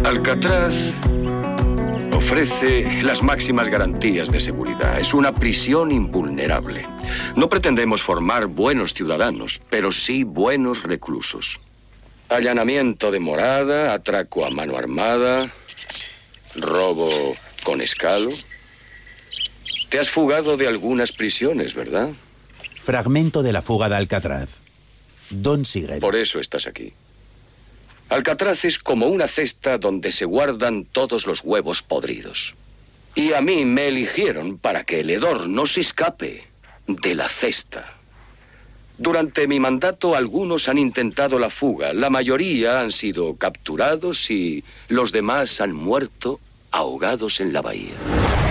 Alcatraz ofrece las máximas garantías de seguridad. Es una prisión invulnerable. No pretendemos formar buenos ciudadanos, pero sí buenos reclusos. Allanamiento de morada, atraco a mano armada, robo con escalo. Te has fugado de algunas prisiones, ¿verdad? Fragmento de la fuga de Alcatraz. Don Siegel. Por eso estás aquí. Alcatraz es como una cesta donde se guardan todos los huevos podridos. Y a mí me eligieron para que el hedor no se escape de la cesta. Durante mi mandato, algunos han intentado la fuga. La mayoría han sido capturados y los demás han muerto ahogados en la bahía.